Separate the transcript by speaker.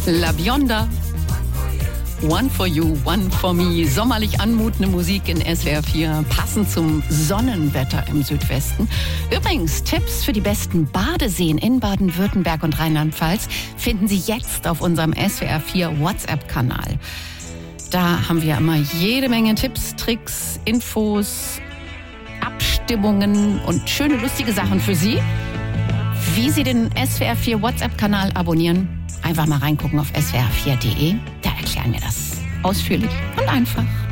Speaker 1: La Bionda. One for you, one for me. Sommerlich anmutende Musik in SWR 4, passend zum Sonnenwetter im Südwesten. Übrigens, Tipps für die besten Badeseen in Baden-Württemberg und Rheinland-Pfalz finden Sie jetzt auf unserem SWR 4 WhatsApp-Kanal. Da haben wir immer jede Menge Tipps, Tricks, Infos, Abstimmungen und schöne, lustige Sachen für Sie. Wie Sie den SWR 4 WhatsApp-Kanal abonnieren, einfach mal reingucken auf swr4.de. Da erklären wir das ausführlich und einfach.